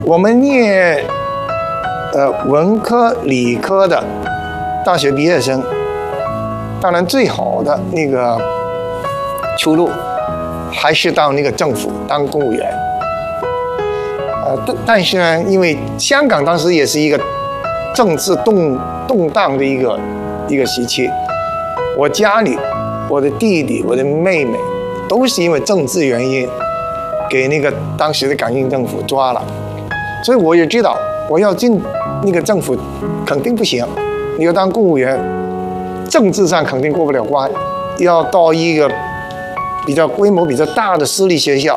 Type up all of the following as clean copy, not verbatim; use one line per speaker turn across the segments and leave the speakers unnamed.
我们念文科、理科的大学毕业生，当然最好的那个出路还是到那个政府当公务员。但是呢，因为香港当时也是一个政治动荡的一个时期，我家里我的弟弟、我的妹妹都是因为政治原因给那个当时的港英政府抓了，所以我也知道我要进那个政府肯定不行，你要当公务员，政治上肯定过不了关，要到一个比较规模比较大的私立学校，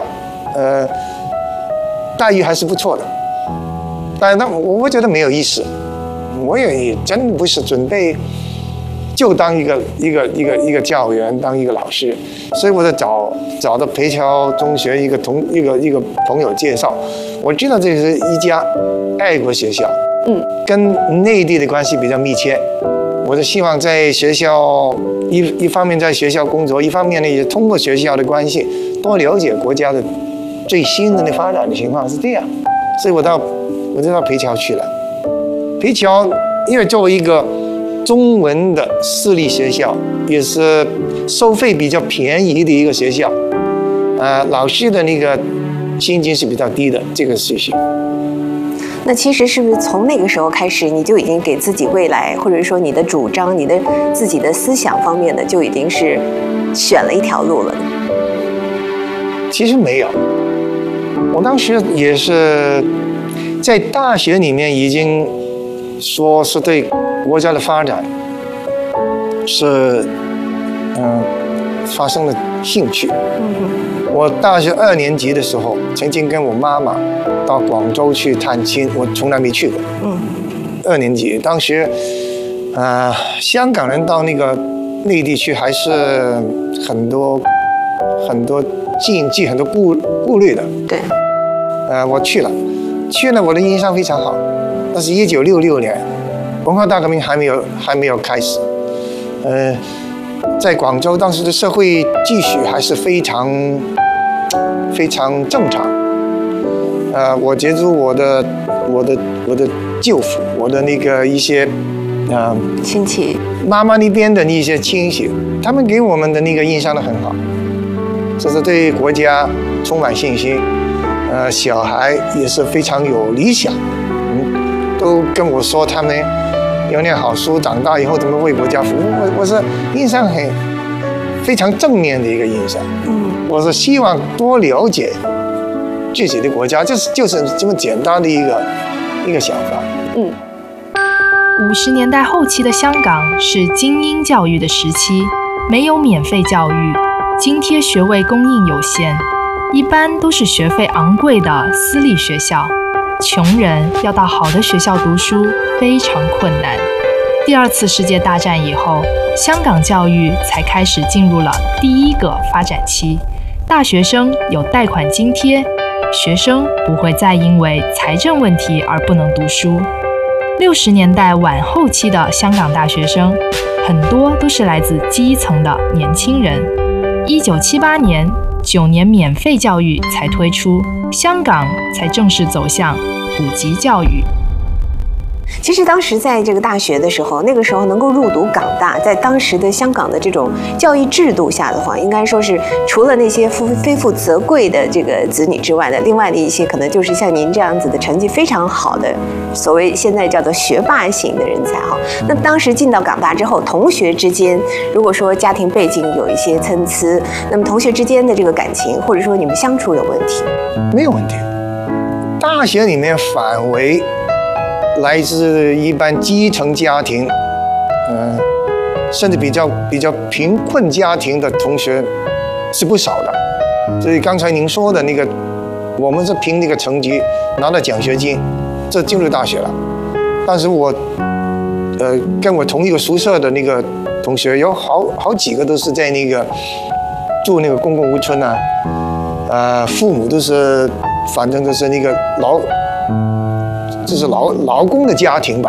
待遇还是不错的，但是我觉得没有意思，我也真不是准备就当一个教员，当一个老师，所以我就找到培侨中学一个朋友介绍，我知道这是一家爱国学校，跟内地的关系比较密切，我就希望在学校一方面在学校工作，一方面呢也通过学校的关系多了解国家的最新的那发展的情况是这样，所以我就到培侨去了。培侨因为作为一个中文的私立学校，也是收费比较便宜的一个学校，老师的那个薪金是比较低的，这个事情。
那其实是不是从那个时候开始，你就已经给自己未来，或者说你的主张、你的自己的思想方面的，就已经是选了一条路了？
其实没有，我当时也是在大学里面已经说是对国家的发展是发生了兴趣。我大学2年级的时候，曾经跟我妈妈到广州去探亲，我从来没去过。2年级，当时香港人到那个内地去还是很多禁忌、很多顾虑的。对。我去了，我的印象非常好。那是1966年，文化大革命还没有开始。在广州当时的社会秩序还是非常正常。我接触我的舅父，我的那个一些
亲戚，
妈妈那边的一些亲戚，他们给我们的那个印象都很好，就是对国家充满信心，小孩也是非常有理想，都跟我说他们要念好书，长大以后怎么为国家服务。我是印象非常正面的一个印象。我是希望多了解自己的国家，就是这么简单的一个想法。
50年代后期的香港是精英教育的时期，没有免费教育，津贴学位供应有限，一般都是学费昂贵的私立学校，穷人要到好的学校读书非常困难。第2次世界大战以后，香港教育才开始进入了第1个发展期，大学生有贷款津贴，学生不会再因为财政问题而不能读书。60年代晚后期的香港大学生，很多都是来自基层的年轻人。1978年，9年免费教育才推出，香港才正式走向普及教育。
其实当时在这个大学的时候，那个时候能够入读港大，在当时的香港的这种教育制度下的话，应该说是除了那些非富则贵的这个子女之外的，另外的一些可能就是像您这样子的成绩非常好的，所谓现在叫做学霸型的人才哈。那当时进到港大之后，同学之间如果说家庭背景有一些参差，那么同学之间的这个感情或者说你们相处有问题？
没有问题。大学里面反为来自一般基层家庭，甚至比较贫困家庭的同学是不少的。所以刚才您说的那个，我们是凭那个成绩拿到奖学金，这进入大学了。但是我，跟我同一个宿舍的那个同学有好几个都是在那个住那个公共屋村啊，父母都是，反正都是那个就是劳工的家庭吧，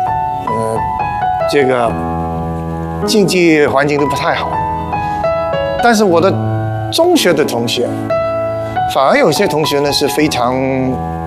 这个经济环境都不太好。但是我的中学的同学，反而有些同学呢是非常